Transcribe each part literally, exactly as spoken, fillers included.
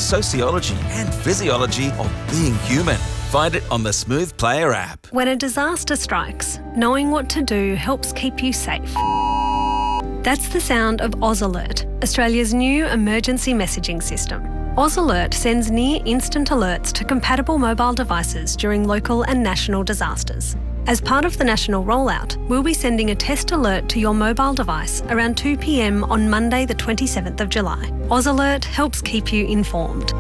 sociology and physiology of being human. Find it on the Smooth Player app. When a disaster strikes, knowing what to do helps keep you safe. That's the sound of Oz Alert, Australia's new emergency messaging system. Oz Alert sends near-instant alerts to compatible mobile devices during local and national disasters. As part of the national rollout, we'll be sending a test alert to your mobile device around two p m on Monday the twenty-seventh of July. Oz Alert helps keep you informed.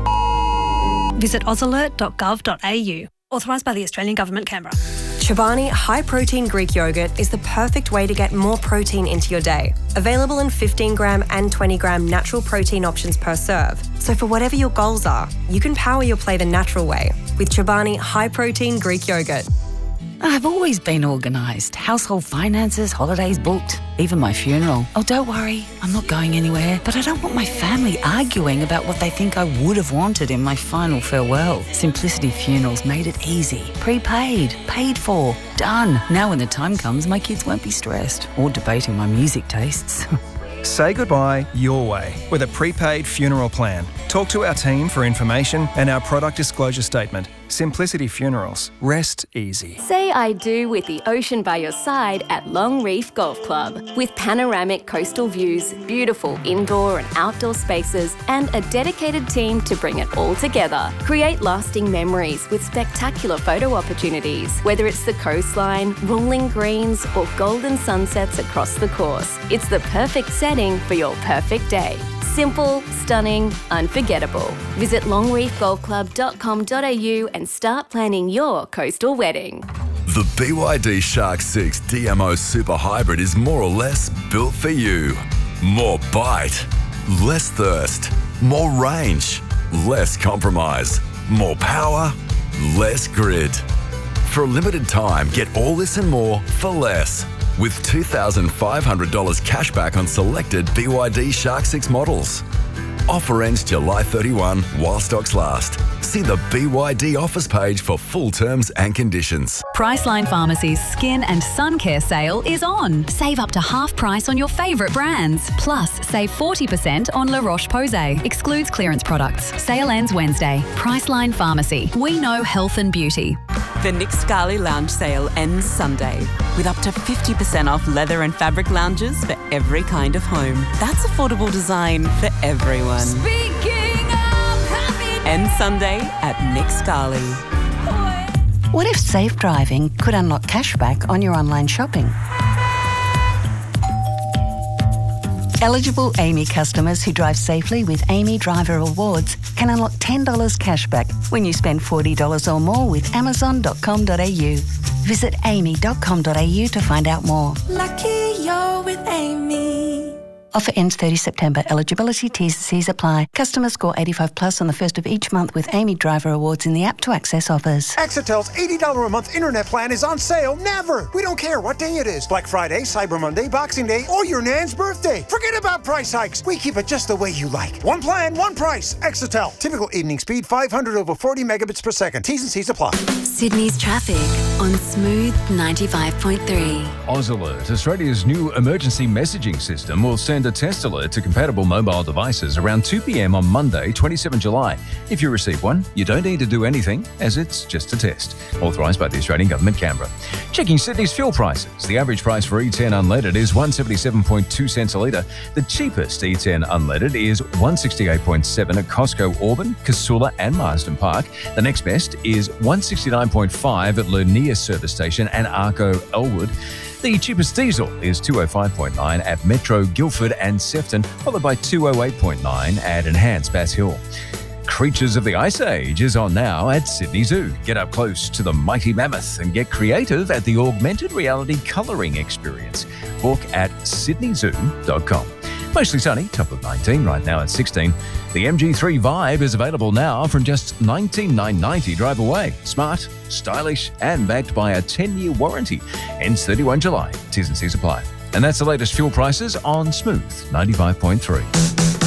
Visit oz alert dot gov dot a u. Authorised by the Australian Government, Canberra. Chobani high-protein Greek yogurt is the perfect way to get more protein into your day. Available in fifteen gram and twenty gram natural protein options per serve. So for whatever your goals are, you can power your play the natural way with Chobani high-protein Greek yogurt. I've always been organised. Household finances, holidays booked, even my funeral. Oh, don't worry, I'm not going anywhere. But I don't want my family arguing about what they think I would have wanted in my final farewell. Simplicity Funerals made it easy. Prepaid, paid for, done. Now when the time comes, my kids won't be stressed or debating my music tastes. Say goodbye your way with a prepaid funeral plan. Talk to our team for information and our product disclosure statement. Simplicity Funerals. Rest easy. Say I do with the ocean by your side at Long Reef Golf Club. With panoramic coastal views, beautiful indoor and outdoor spaces, and a dedicated team to bring it all together. Create lasting memories with spectacular photo opportunities. Whether it's the coastline, rolling greens, or golden sunsets across the course, it's the perfect setting for your perfect day. Simple, stunning, unforgettable. Visit long reef golf club dot com dot a u and start planning your coastal wedding. The B Y D Shark six D M O Super Hybrid is more or less built for you. More bite, less thirst, more range, less compromise, more power, less grid. For a limited time, get all this and more for less. With two thousand five hundred dollars cash back on selected B Y D Shark six models. Offer ends July thirty-first while stocks last. See the B Y D offers page for full terms and conditions. Priceline Pharmacy's Skin and Sun Care sale is on. Save up to half price on your favourite brands. Plus, save forty percent on La Roche-Posay. Excludes clearance products. Sale ends Wednesday. Priceline Pharmacy. We know health and beauty. The Nick Scali Lounge sale ends Sunday with up to fifty percent off leather and fabric lounges for every kind of home. That's affordable design for everyone. Speaking of happy Ends Sunday at Nick Scali. What if safe driving could unlock cashback on your online shopping? Eligible Amy customers who drive safely with Amy Driver Awards can unlock ten dollars cashback when you spend forty dollars or more with amazon dot com dot a u. Visit amy dot com dot a u to find out more. Lucky you're with Amy. Offer ends thirtieth September. Eligibility T's and C's apply. Customers score eighty-five plus on the first of each month with Amy Driver Awards in the app to access offers. Exitel's eighty dollars a month internet plan is on sale never. We don't care what day it is. Black Friday, Cyber Monday, Boxing Day, or your Nan's birthday. Forget about price hikes. We keep it just the way you like. One plan, one price. Exitel. Typical evening speed five hundred over forty megabits per second. T's and C's apply. Sydney's traffic on Smooth ninety-five point three. Oz Alert, Australia's new emergency messaging system, will send a test alert to compatible mobile devices around two p m on Monday, twenty-seventh of July. If you receive one, you don't need to do anything, as it's just a test. Authorised by the Australian Government, Canberra. Checking Sydney's fuel prices. The average price for E ten unleaded is one hundred seventy-seven point two cents a litre. The cheapest E ten unleaded is one hundred sixty-eight point seven at Costco Auburn, Casula and Marsden Park. The next best is one hundred sixty-nine point five at Lurnia Service Station and Arco Elwood. The cheapest diesel is two hundred five point nine at Metro Guildford and Sefton, followed by two hundred eight point nine at Enhanced Bass Hill. Creatures of the Ice Age is on now at Sydney Zoo. Get up close to the mighty mammoth and get creative at the augmented reality colouring experience. Book at sydney zoo dot com. Mostly sunny, top of nineteen, right now at sixteen. The M G three Vibe is available now from just nineteen thousand nine hundred ninety dollars drive away. Smart, stylish, and backed by a ten-year warranty. Ends thirty-first of July. T's and C's apply. And that's the latest fuel prices on Smooth ninety-five point three.